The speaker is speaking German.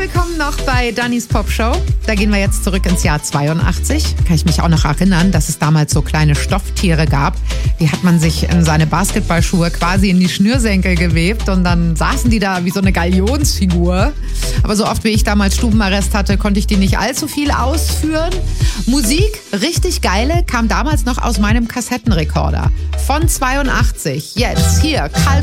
willkommen noch bei Dannys Pop Show. Da gehen wir jetzt zurück ins Jahr 82. Kann ich mich auch noch erinnern, dass es damals so kleine Stofftiere gab. Die hat man sich in seine Basketballschuhe quasi in die Schnürsenkel gewebt und dann saßen die da wie so eine Galionsfigur. Aber so oft wie ich damals Stubenarrest hatte, konnte ich die nicht allzu viel ausführen. Musik, richtig geile, kam damals noch aus meinem Kassettenrekorder. Von 82. Jetzt hier, Karl